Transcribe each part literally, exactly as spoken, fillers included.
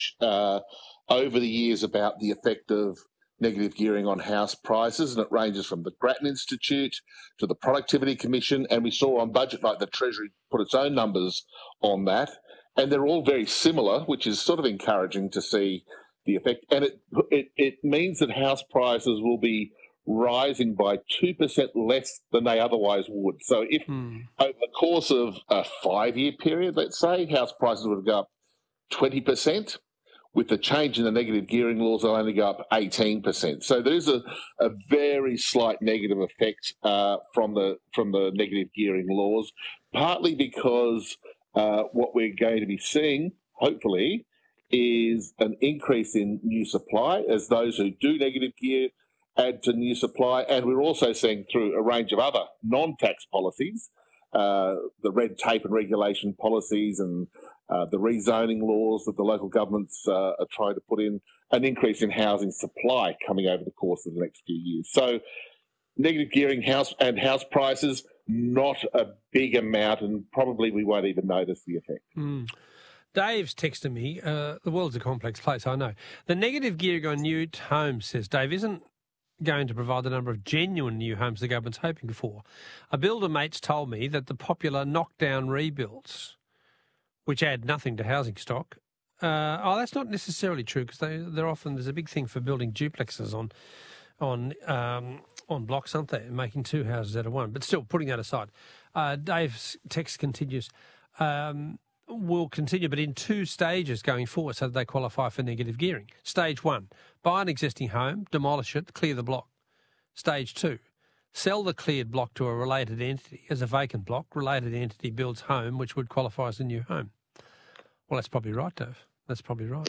uh, over the years about the effect of negative gearing on house prices, and it ranges from the Grattan Institute to the Productivity Commission, and we saw on Budget Night the Treasury put its own numbers on that, and they're all very similar, which is sort of encouraging to see the effect. And it it, it means that house prices will be rising by two percent less than they otherwise would. So if mm. over the course of a five-year period, let's say, house prices would go up twenty percent, with the change in the negative gearing laws, they'll only go up eighteen percent. So there's a, a very slight negative effect uh, from the from the negative gearing laws, partly because uh, what we're going to be seeing, hopefully, is an increase in new supply as those who do negative gear add to new supply. And we're also seeing through a range of other non-tax policies, uh, the red tape and regulation policies and uh, the rezoning laws that the local governments uh, are trying to put in, an increase in housing supply coming over the course of the next few years. So negative gearing house and house prices, not a big amount, and probably we won't even notice the effect. Mm. Dave's texted me, uh, the world's a complex place, I know. The negative gearing on new homes, says Dave, isn't going to provide the number of genuine new homes the government's hoping for. A builder mate's told me that the popular knockdown rebuilds, which add nothing to housing stock, uh, oh, that's not necessarily true, because they, they're often, there's a big thing for building duplexes on on um, on blocks, aren't they, making two houses out of one. But still, putting that aside, uh, Dave's text continues, um, will continue, but in two stages going forward, so that they qualify for negative gearing. Stage one, buy an existing home, demolish it, clear the block. Stage two, sell the cleared block to a related entity as a vacant block. Related entity builds home, which would qualify as a new home. Well, that's probably right, Dave. That's probably right.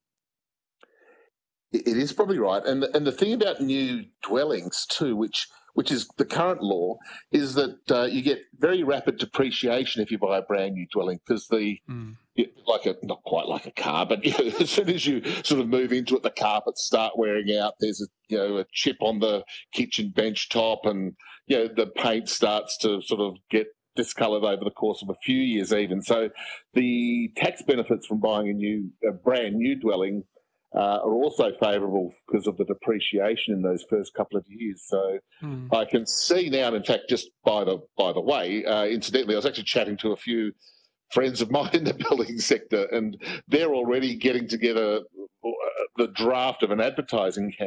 It is probably right. And the, and the thing about new dwellings too, which which is the current law, is that uh, you get very rapid depreciation if you buy a brand new dwelling, because the mm. it, like a not quite like a car, but you know, as soon as you sort of move into it, the carpets start wearing out. There's a you know a chip on the kitchen bench top, and you know the paint starts to sort of get discoloured over the course of a few years even. So the tax benefits from buying a new a brand new dwelling Uh, are also favourable because of the depreciation in those first couple of years. So mm. I can see now, and in fact, just by the by the way, uh, incidentally, I was actually chatting to a few friends of mine in the building sector, and they're already getting together the draft of an advertising campaign